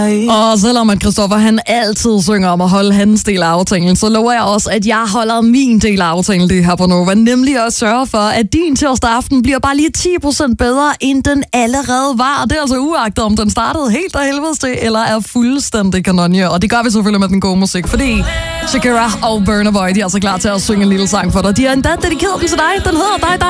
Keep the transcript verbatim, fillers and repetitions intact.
Og selvom at Christoffer han altid synger om at holde hans del af aftalen, så lover jeg også, at jeg holder min del af aftalen det her på Nova. Nemlig at sørge for, at din tirsdag aften bliver bare lige ti procent bedre, end den allerede var. Det er altså uagtet, om den startede helt af helvedes til, eller er fuldstændig kanonje. Og det gør vi selvfølgelig med den gode musik, fordi Shakira og Burna Boy, de er altså klar til at synge en lille sang for dig. De har endda dedikeret den til dig. Den hedder Dig, Dig.